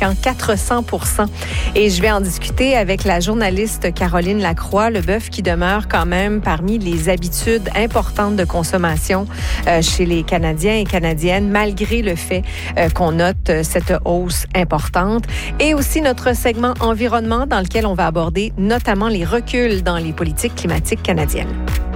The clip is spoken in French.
marquant 400%. Et je vais en discuter avec la journaliste Caroline Lacroix, le bœuf qui demeure quand même parmi les habitudes importantes de consommation chez les Canadiens et Canadiennes, malgré le fait qu'on note cette hausse importante. Et aussi notre segment environnement dans lequel on va aborder notamment les reculs dans les politiques climatiques canadiennes.